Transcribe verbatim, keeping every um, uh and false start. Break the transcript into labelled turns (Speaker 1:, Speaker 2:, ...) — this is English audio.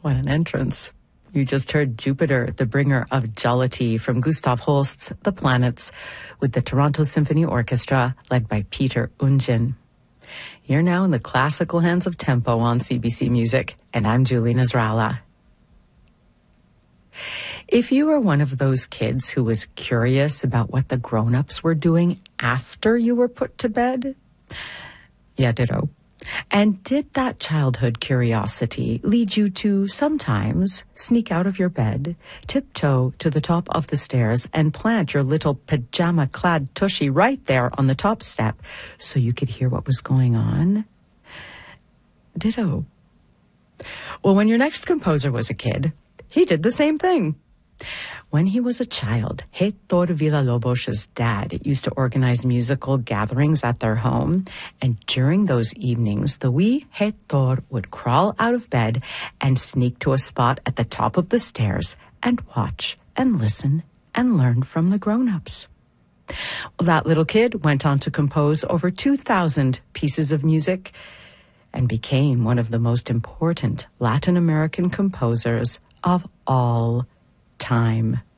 Speaker 1: What an entrance. You just heard Jupiter, the bringer of jollity, from Gustav Holst's The Planets, with the Toronto Symphony Orchestra, led by Peter Ungin. You're now in the classical hands of tempo on C B C Music, and I'm Julie Nasrallah. If you were one of those kids who was curious about what the grown-ups were doing after you were put to bed, yeah, ditto. And did that childhood curiosity lead you to sometimes sneak out of your bed, tiptoe to the top of the stairs, and plant your little pajama-clad tushy right there on the top step so you could hear what was going on? Ditto. Well, when your next composer was a kid, he did the same thing. When he was a child, Heitor Villa-Lobos's dad used to organize musical gatherings at their home, and during those evenings, the wee Heitor would crawl out of bed and sneak to a spot at the top of the stairs and watch and listen and learn from the grown-ups. Well, that little kid went on to compose over two thousand pieces of music and became one of the most important Latin American composers of all time.